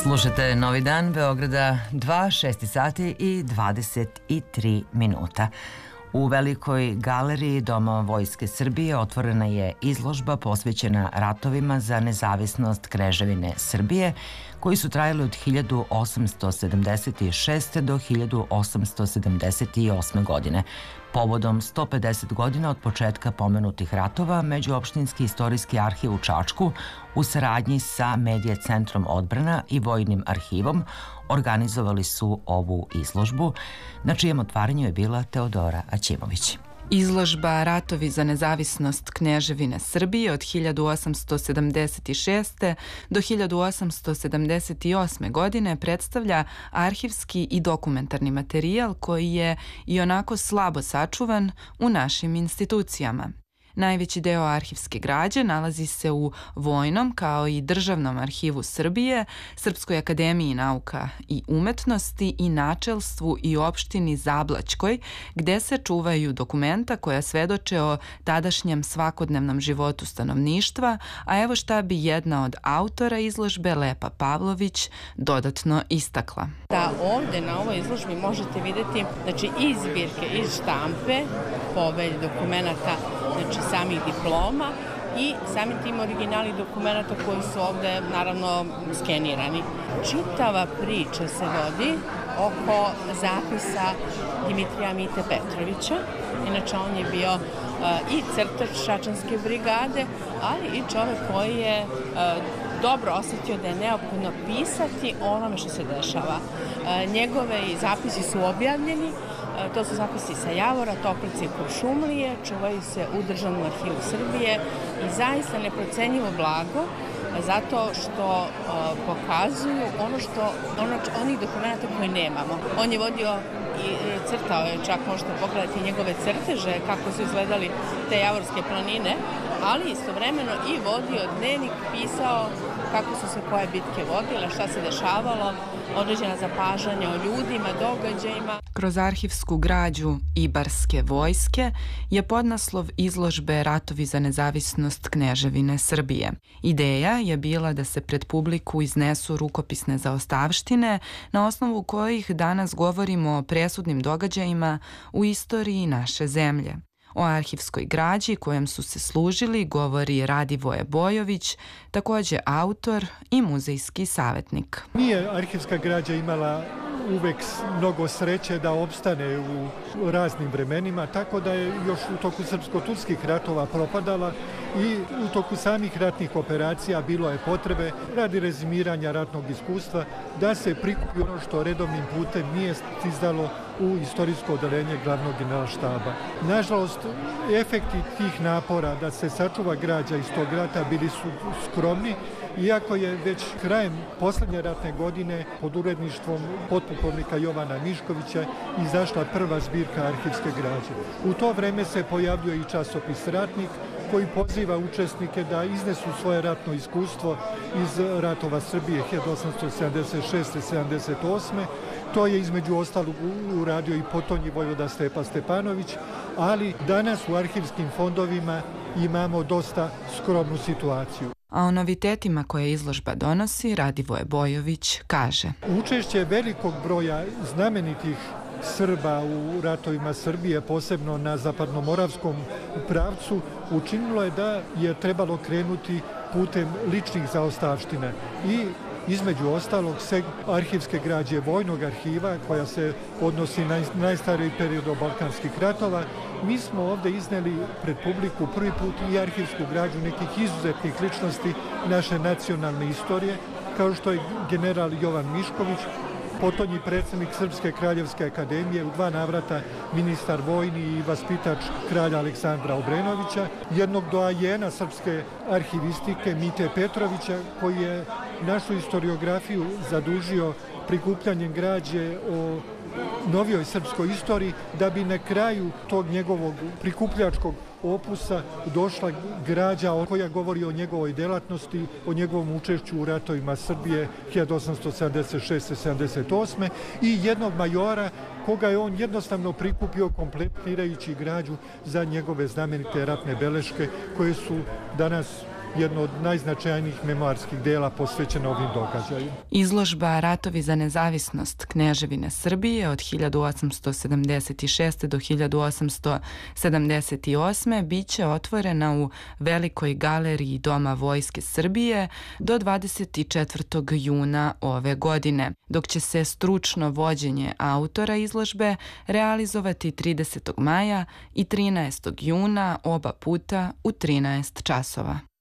Slušate Novi dan Beograda 2, 6 sati i 23 minuta. U Velikoj galeriji Doma Vojske Srbije otvorena je izložba posvećena ratovima za nezavisnost Kneževine Srbije, koji su trajali od 1876. do 1878. godine. Povodom 150 godina od početka pomenutih ratova, Međuopštinski istorijski arhiv u Čačku u saradnji sa Medije centrom odbrana i Vojnim arhivom organizovali su ovu izložbu, na čijem otvaranju je bila Teodora Aćimović. Izložba Ratovi za nezavisnost Kneževine Srbije od 1876. do 1878. godine predstavlja arhivski i dokumentarni materijal koji je i onako slabo sačuvan u našim institucijama. Najveći deo arhivske građe nalazi se u Vojnom kao i Državnom arhivu Srbije, Srpskoj akademiji nauka i umetnosti i načelstvu i opštini Zablaćkoj, gde se čuvaju dokumenta koja svedoče o tadašnjem svakodnevnom životu stanovništva, a evo šta bi jedna od autora izložbe, Lepa Pavlović, dodatno istakla. Da ovde na ovoj izložbi možete vidjeti iz zbirke, iz štampe, povelj dokumenata, samih diploma i samim tim originali dokumenta koji su ovde naravno skenirani. Čitava priča se vodi oko zapisa Dimitrija Mite Petrovića. Inače on je bio i crtač Čačanske brigade, ali i čovek koji je dobro osetio da je neophodno pisati o onome što se dešava. Njegove zapisi su objavljeni. To su zapisi sa Javora, Toplice i Kuršumlije, čuvaju se u Državnom arhivu Srbije i zaista neprocenjivo blago zato što pokazuju onih dokumenta koje nemamo. On je vodio i crtao je, čak možete pogledati njegove crteže, kako su izgledali te Javorske planine, ali istovremeno i vodio dnevnik, pisao kako su se koje bitke vodile, šta se dešavalo, određena zapažanja o ljudima, događajima. Kroz arhivsku građu Ibarske vojske je podnaslov izložbe Ratovi za nezavisnost Kneževine Srbije. Ideja je bila da se pred publiku iznesu rukopisne zaostavštine na osnovu kojih danas govorimo o presudnim događajima u istoriji naše zemlje. O arhivskoj građi kojom su se služili govori Radivoje Bojović, takođe autor i muzejski savjetnik. Nije arhivska građa imala uvek mnogo sreće da opstane u raznim vremenima, tako da je još u toku srpsko-turskih ratova propadala i u toku samih ratnih operacija bilo je potrebe radi rezimiranja ratnog iskustva da se prikupi ono što redovnim putem nije stizalo u istorijsko odeljenje glavnog generalštaba. Nažalost, efekti tih napora da se sačuva građa iz tog rata bili su skromni, iako je već krajem poslednje ratne godine pod uredništvom potpukovnika Jovana Miškovića izašla prva zbirka arhivske građe. U to vreme se pojavljuje i časopis Ratnik, koji poziva učesnike da iznesu svoje ratno iskustvo iz ratova Srbije 1876-78. To je između ostalog uradio i potonji vojvoda Stepa Stepanović, ali danas u arhivskim fondovima imamo dosta skromnu situaciju. A o novitetima koje izložba donosi, Radivoje Bojović kaže: Učešće velikog broja znamenitih Srba u ratovima Srbije, posebno na zapadnomoravskom pravcu, učinilo je da je trebalo krenuti putem ličnih zaostavština i između ostalog arhivske građe Vojnog arhiva, koja se odnosi na najstariji period balkanskih ratova. Mi smo ovde izneli pred publiku prvi put i arhivsku građu nekih izuzetnih ličnosti naše nacionalne istorije, kao što je general Jovan Mišković, potonji predsjednik Srpske kraljevske akademije, u 2 navrata ministar vojni i vaspitač kralja Aleksandra Obrenovića, jednog doajena srpske arhivistike Mite Petrovića, koji je našu historiografiju zadužio prikupljanjem građe o novijoj srpskoj istoriji, da bi na kraju tog njegovog prikupljačkog opusa došla građa koja govori o njegovoj delatnosti, o njegovom učešću u ratovima Srbije 1876-78. i jednog majora koga je on jednostavno prikupio kompletirajući građu za njegove znamenite ratne beleške koje su danas jedno od najznačajnijih memoarskih dela posvećena ovim događaju. Izložba Ratovi za nezavisnost Kneževine Srbije od 1876. do 1878. biće otvorena u Velikoj galeriji Doma Vojske Srbije do 24. juna ove godine, dok će se stručno vođenje autora izložbe realizovati 30. maja i 13. juna oba puta u 13 časova.